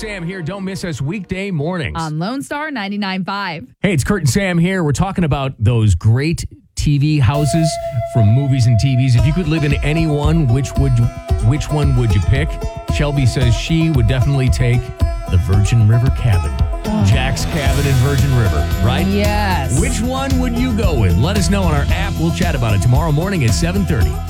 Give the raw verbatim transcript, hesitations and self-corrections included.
Sam here. Don't miss us weekday mornings. On Lone Star ninety-nine point five. Hey, it's Kurt and Sam here. We're talking about those great T V houses from movies and T Vs. If you could live in any one, which would you, which one would you pick? Shelby says she would definitely take the Virgin River cabin. Oh. Jack's cabin in Virgin River, right? Yes. Which one would you go with? Let us know on our app. We'll chat about it tomorrow morning at seven thirty.